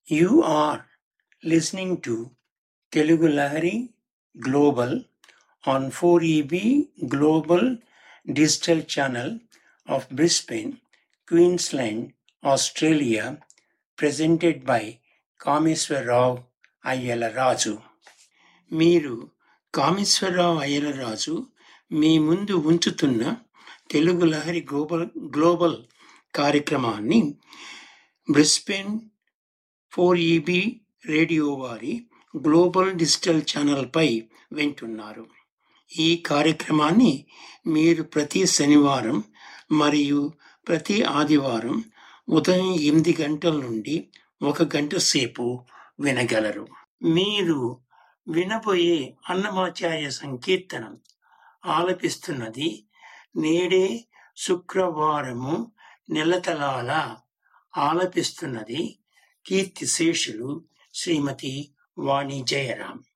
You are listening to Telugu Lahari Global on 4EB Global Digital Channel of Brisbane, Queensland, Australia, presented by Kameswara Rao Ayyalaraju. మీరు కామేశ్వరరావు అయ్యలరాజు మీ ముందు ఉంచుతున్న Telugu Lahari global కార్యక్రమాన్ని Brisbane 4EB radio వారి global digital ఛానల్పై వింటున్నారు. ఈ కార్యక్రమాన్ని మీరు ప్రతి శనివారం మరియు ప్రతి ఆదివారం ఉదయం 8 గంటల నుండి 1 గంట సేపు వినగలరు. మీరు వినబోయే అన్నమాచార్య సంకీర్తనం ఆలపిస్తున్నది నేడే శుక్రవారము నెలతలాల. ఆలపిస్తున్నది కీర్తిశేషులు శ్రీమతి వాణి జయరాం.